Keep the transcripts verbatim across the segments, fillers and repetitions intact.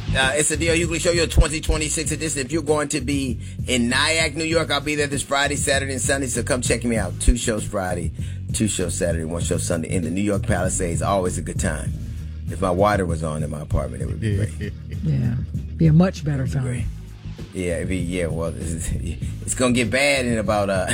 Uh, it's the D L Hughley Show, your twenty twenty-six edition. If you're going to be in Nyack, New York, I'll be there this Friday, Saturday, and Sunday. So come check me out. Two shows Friday, two shows Saturday, one show Sunday in the New York Palisades. Always a good time. If my water was on in my apartment, it would be great. Yeah, be a much better time. Great. Yeah, it'd be, yeah. Well, it's, it's gonna get bad in about. Uh,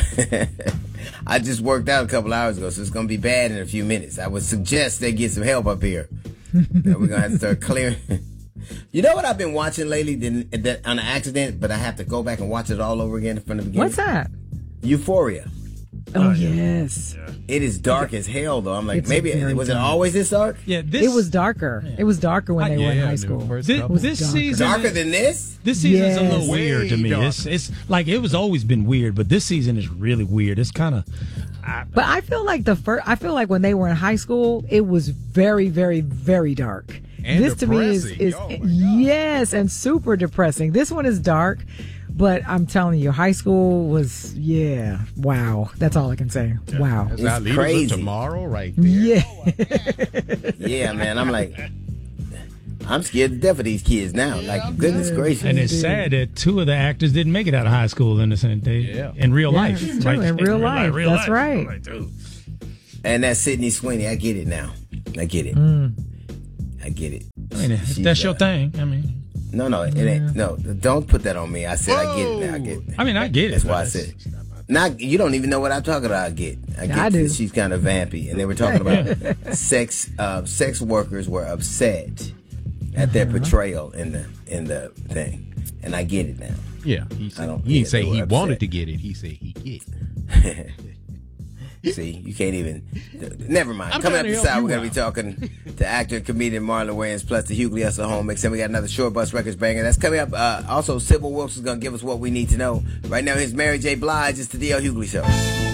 I just worked out a couple hours ago, so it's gonna be bad in a few minutes. I would suggest they get some help up here. We're gonna have to start clearing. You know what I've been watching lately that, that on an accident, but I have to go back and watch it all over again from the beginning? What's that? Euphoria. Oh, yes. Yeah. It is dark as hell, though. I'm like, It's maybe, was it always this dark? Yeah, this, it was darker. Yeah. It was darker when they I, were in yeah, high school. This, this darker. season darker than this? This season's yes. a little weird to me. It's, it's like it was always been weird, but this season is really weird. It's kind of. But I feel like the first. I feel like when they were in high school, it was very, very, very dark. And this to me is, is oh yes, and super depressing. This one is dark, but I'm telling you, high school was, yeah, wow. That's all I can say. Yeah. Wow. That's it's our leaders crazy. of tomorrow right there. Yeah. Yeah, man. I'm like, I'm scared to death of these kids now. Yeah, like, goodness yeah. gracious. And it's sad that two of the actors didn't make it out of high school in the same day. Yeah. In real Yeah, life. it's true. Right? In real life. real That's life. right. I'm like, dude. And that's Sydney Sweeney. I get it now. I get it. Mm. I get it. I mean, if She's, that's your uh, thing. I mean, No, no, it ain't. No, don't put that on me. I said I get it now. I get it. I mean, I get it. That's why I but said. Not you don't even know what I'm talking about. I get. I get I do. that she's kind of vampy, and they were talking about sex. Uh, sex workers were upset at their portrayal in the in the thing, and I get it now. Yeah, he, said, I don't- he didn't yeah, say they were he wanted upset. to get it. He said he get it. See, you can't even. Never mind. I'm Coming up trying to this help hour, you we're gonna be talking to actor and comedian Marlon Wayans, plus the Hughley Hustle Home Mix, and we got another Short Bus Records banger that's coming up. Uh, also, Sybil Wilson's gonna give us what we need to know. Right now, here's Mary J. Blige. It's the D L Hughley Show.